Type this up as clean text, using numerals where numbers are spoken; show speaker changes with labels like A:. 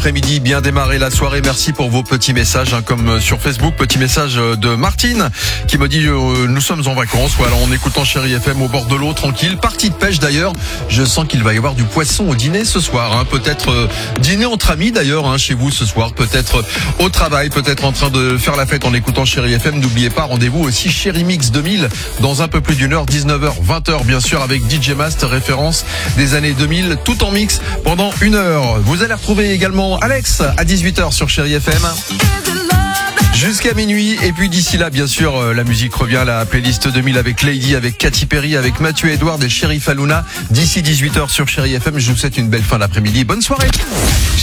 A: l'après-midi, bien démarré la soirée. Merci pour vos petits messages, comme sur Facebook. Petit message de Martine qui me dit nous sommes en vacances, voilà, en écoutant Chérie FM au bord de l'eau, tranquille. Partie de pêche d'ailleurs. Je sens qu'il va y avoir du poisson au dîner ce soir. Peut-être dîner entre amis d'ailleurs chez vous ce soir. Peut-être au travail, peut-être en train de faire la fête en écoutant Chérie FM. N'oubliez pas, rendez-vous aussi Chérie Mix 2000 dans un peu plus d'une heure, 19h, 20h bien sûr, avec DJ Mast, référence des années 2000, tout en mix pendant une heure. Vous allez retrouver également Alex à 18h sur Chérie FM jusqu'à minuit. Et puis d'ici là, bien sûr, la musique revient, la playlist 2000 avec Lady, avec Katy Perry, avec Mathieu Edouard et Sheriff Aluna. D'ici 18h sur Chérie FM, je vous souhaite une belle fin d'après-midi. Bonne soirée.